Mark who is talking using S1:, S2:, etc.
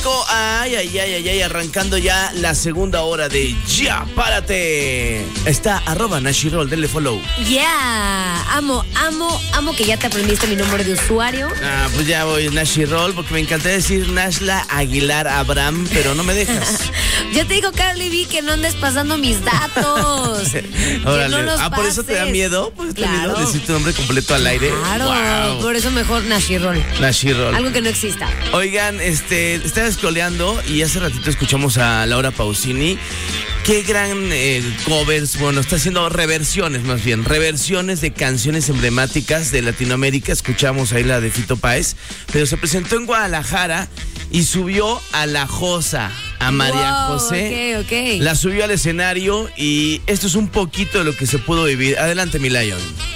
S1: México. Ay, arrancando ya la segunda hora de Ya Párate. Está @Nashirol, denle follow.
S2: Amo que ya te aprendiste mi nombre de usuario.
S1: Pues ya voy Nashirol, porque me encantaría decir Nashla Aguilar Abraham, pero no me dejas.
S2: Ya te dijo Carly B que no andes pasando mis datos.
S1: Órale.
S2: Que no los
S1: ¿Por eso te da
S2: pases.
S1: miedo? ¿Por eso te da
S2: Claro.
S1: miedo decir tu nombre completo al aire?
S2: Claro,
S1: Wow.
S2: por eso mejor Nashirol.
S1: Nashirol.
S2: Algo que no exista.
S1: Oigan, estaba scrolleando y hace ratito escuchamos a Laura Pausini. Qué gran covers, bueno, está haciendo reversiones más bien, reversiones de canciones emblemáticas de Latinoamérica. Escuchamos ahí la de Fito Páez, pero se presentó en Guadalajara y subió a La Josa, a María José.
S2: Ok.
S1: La subió al escenario y esto es un poquito de lo que se pudo vivir. Adelante, mi Lion.